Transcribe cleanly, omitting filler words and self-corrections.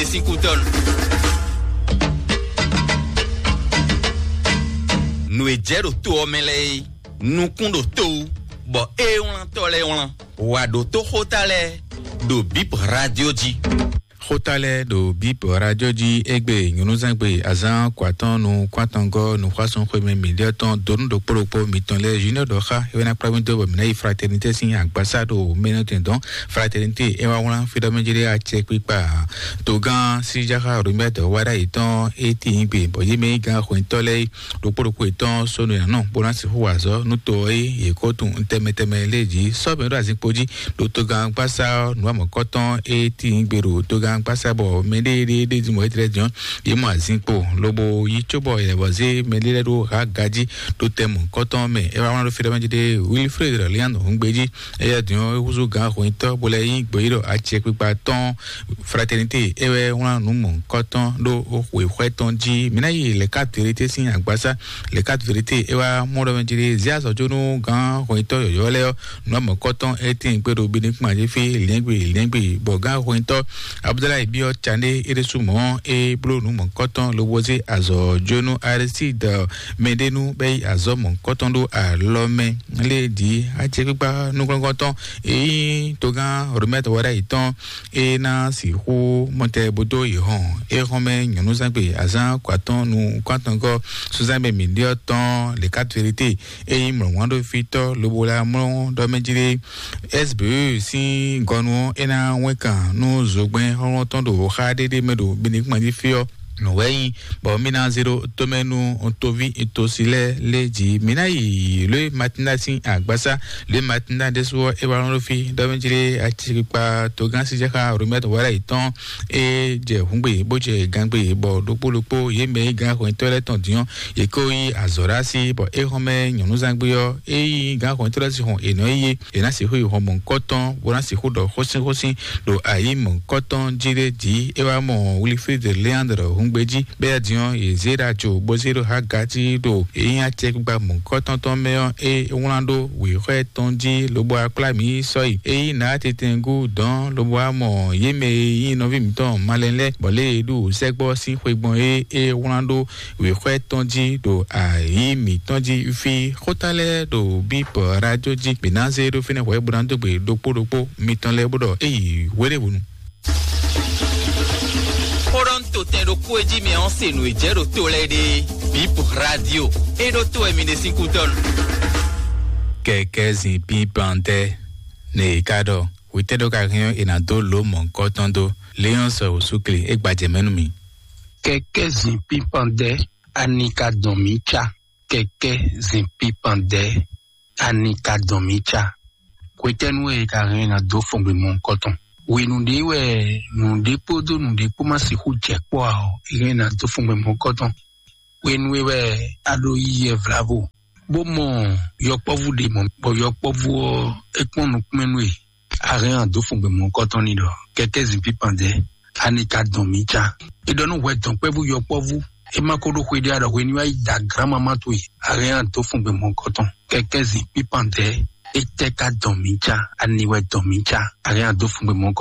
Sikuton. Nous ejero to omele, nous kundo to, bo e on tole on, wado to hotale, do bip radio ji. Hotale do bip radio ji egbe nyunuzangbe azan kwatan nu kwatango nu kwason kweme miliaton don do poropo mitonle junior do kha wena pravinte bo mina fraternité sin ambassado menotendon fraternité e wa wona fidomejire a chepipa to gan si jaka rumeto wara iton eti ingbe bo yeme gan kwintole do poropo iton sonu na no bonasi huwazo nu to e kotun ntemeteme leji so be do azinpoji do to gan pasa nu amokoton eti ingbe ro to gan pasabo medede de mo etrejon yemo azinpo lobo yichobo elewaze medele do hagaji do temu koton me e wa won fidomejide Wilfred Leandro ngbeji e ya dion huzu gan kwinto bole yin gboiro a chepipa ton fraternité e we won nu mo koton do ohweton ji minayi le quatre vérités sin agbasa le quatre vérités e wa modomejide zia sojonu gan kwinto yoyole nu mo koton etin pedo binikma je fi lengbe bo gan kwinto Abdallah Ibio Chane Eresumo e Blonu Monkoton lo woze azo Jono Aristide Medenu Bay azo Monkoton do a Lome Lady Achekpa Nukonton e Togan remettre wara iton e na si ho monte bodo ihon e home nyonuzangbe azan kwaton nu kwatongo suzambe milioton les quatre vérités e imrwando fito lobola mo do mejire SBE si gonu ena weka no zogben tondo khadede medo binikma di fio no wey bo mina zero tomenu ontovi itosile leji mina yi le matinda sin agbasa le matinda deso e waron fi davenjire atipa to gansi jaka rumet wara iton e je hungbe boje gangbe bo lopolopo yeme gan ko toileton dion e ko yi azorasi bo e home nyonuzangbe yo e gan ko toileti hon enoye e na se hu ho mon coton wona se hu do hosin do ayi mon coton jire di e wa mo Wilfred Leandro ngbeji be dion e zera jo bozero hagati do e yan check gba mon koton ton meyon e wonando we retonji lobo aklami soyi e na tetengu don lobo amo yeme yin no vi miton malenle bole du segbo si kwegbon e wonando we retonji do ayi mitonji fi hotale do bip radio ji binanze do fine we burando gbe dopo miton le bodo e were wonu Toronto tendo kueji me onse no ejero tolede bip radio e do to emine Sikuton kekezi pipante ne kado witedo kakyon ina do lo mon kotondo leon so usukli egbaje menumi kekezi pipante anika domicha kekezi pipante anika domicha kwetenu e kakyon na do fongbe mon koton we nous dit ouais nous dépodo nous dépoma si huje kwa irena to fungbe mokoton we nous ouais adoyi vlavo bomo yopovu de mon bo yopovu ekpon nu kmenwe arian do fungbe mokoton ni do keke zimpi pande anika domicha e donu we ton pevu yopovu e makodo kwede ada we ni ai diagram matui arian to fungbe mokoton keke zimpi pande eteka domicha aniwe domicha arian do fungbe